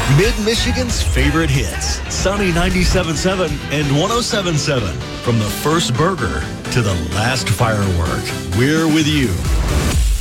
Mid-Michigan's favorite hits, Sunny 97.7 and 107.7. From the first burger to the last firework, we're with you.